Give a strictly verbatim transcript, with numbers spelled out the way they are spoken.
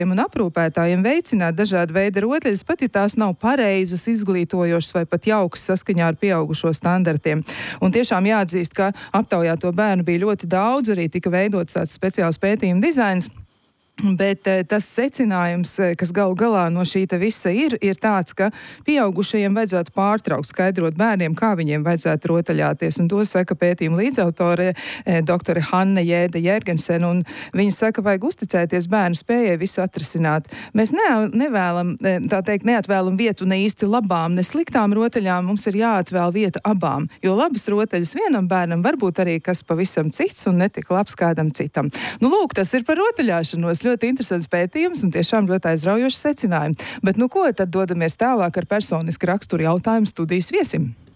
un aprūpētājiem veicināt dažādu veidu rotaļas, pat ja tās nav pareizas, izglītojošas vai pat jaukas saskaņā ar pieaugušo standartiem. Un tiešām jāatzīst, ka aptaujāto bērnu bija ļoti daudz, arī tika veidots tāds speciāls pētījuma dizains. Bet tas secinājums, kas galu galā no šī visa ir, ir tāds, ka pieaugušajiem vajadzētu pārtraukt skaidrot bērniem, kā viņiem vajadzētu rotaļāties. Un to saka pētījuma līdzautore doktore Hanne Jēde Jērgensen. Un viņa saka, vajag uzticēties bērnu spējai visu atrasināt. Mēs ne, nevēlam, tā teikt, neatvēlam vietu ne īsti labām, ne sliktām rotaļām. Mums ir jāatvēl vieta abām. Jo labas rotaļas vienam bērnam varbūt arī kas pavisam cits un netik labs kādam citam. Nu, lūk, tas ir par rotaļāšanos. Ļoti interesants pētījums un tiešām ļoti aizraujoši secinājumi. Bet nu ko, tad dodamies tālāk ar personisku raksturu jautājumu studijas viesim.